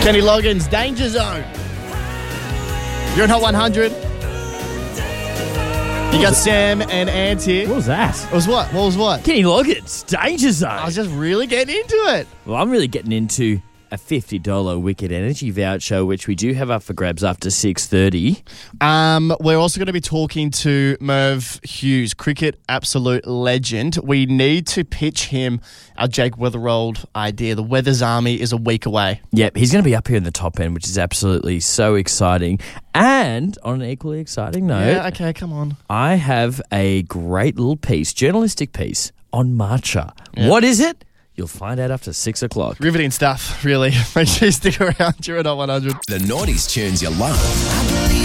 Kenny Loggins, Danger Zone. You're in Hot 100. You got Sam and Ant here. What was that? What was what? What was what? Kenny Loggins, Danger Zone. I was just really getting into it. Well, I'm really getting into a $50 Wicked Energy voucher, which we do have up for grabs after 6:30. We're also going to be talking to Merv Hughes, cricket absolute legend. We need to pitch him our Jake Weatherald idea. The Weathers Army is a week away. Yep, he's going to be up here in the top end, which is absolutely so exciting. And on an equally exciting note, Yeah, okay, come on. I have a great little piece, journalistic piece, on Matcha. Yep. What is it? You'll find out after 6 o'clock. Riveting stuff, really. Make sure you stick around. You're at Hot 100. The 90s tunes you love.